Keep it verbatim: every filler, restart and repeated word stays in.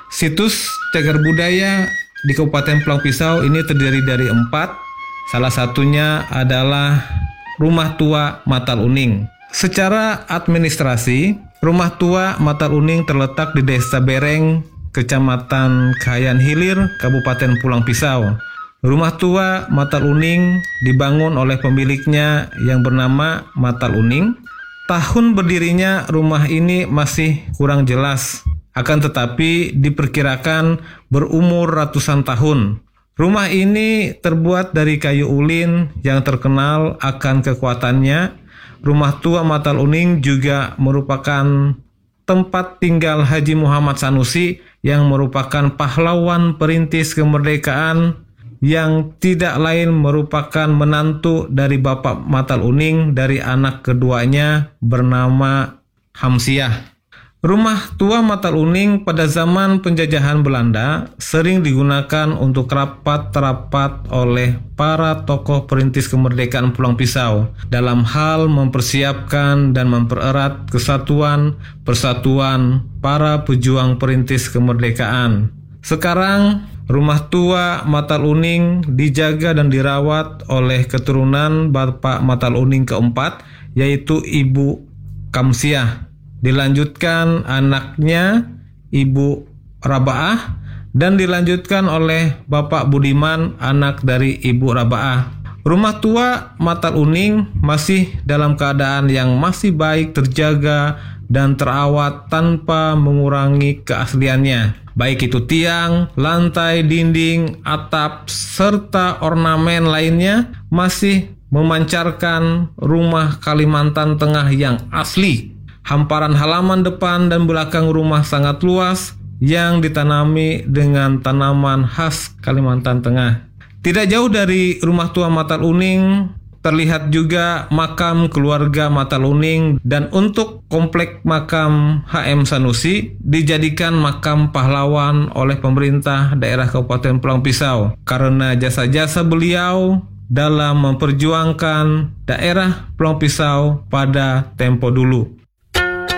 Situs cagar budaya di Kabupaten Pulang Pisau ini terdiri dari empat. Salah satunya adalah Rumah Tua Matal Uning. Secara administrasi, Rumah Tua Matal Uning terletak di Desa Bereng, Kecamatan Kahayan Hilir, Kabupaten Pulang Pisau. Rumah Tua Matal Uning dibangun oleh pemiliknya yang bernama Matal Uning. Tahun berdirinya rumah ini masih kurang jelas, akan tetapi diperkirakan berumur ratusan tahun. Rumah ini terbuat dari kayu ulin yang terkenal akan kekuatannya. Rumah Tua Matal Uning juga merupakan tempat tinggal Haji Muhammad Sanusi yang merupakan pahlawan perintis kemerdekaan yang tidak lain merupakan menantu dari Bapak Matal Uning dari anak keduanya bernama Hamsiah. Rumah Tua Matal Uning pada zaman penjajahan Belanda sering digunakan untuk rapat-rapat oleh para tokoh perintis kemerdekaan Pulang Pisau dalam hal mempersiapkan dan mempererat kesatuan persatuan para pejuang perintis kemerdekaan. Sekarang Rumah Tua Matal Uning dijaga dan dirawat oleh keturunan Bapak Matal Uning keempat, yaitu Ibu Kamsiah. Dilanjutkan anaknya Ibu Rabaah dan dilanjutkan oleh Bapak Budiman, anak dari Ibu Rabaah. Rumah Tua Matal Uning masih dalam keadaan yang masih baik, terjaga dan terawat tanpa mengurangi keasliannya. Baik itu tiang, lantai, dinding, atap, serta ornamen lainnya masih memancarkan rumah Kalimantan Tengah yang asli. Hamparan halaman depan dan belakang rumah sangat luas yang ditanami dengan tanaman khas Kalimantan Tengah. Tidak jauh dari Rumah Tua Matal Uning terlihat juga makam keluarga Matal Uning, dan untuk komplek makam H M Sanusi dijadikan makam pahlawan oleh pemerintah daerah Kabupaten Pulang Pisau karena jasa-jasa beliau dalam memperjuangkan daerah Pulang Pisau pada tempo dulu.